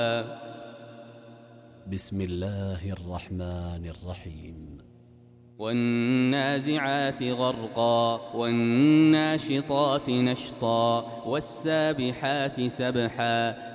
بسم الله الرحمن الرحيم. والنازعات غرقا والناشطات نشطا والسابحات سبحا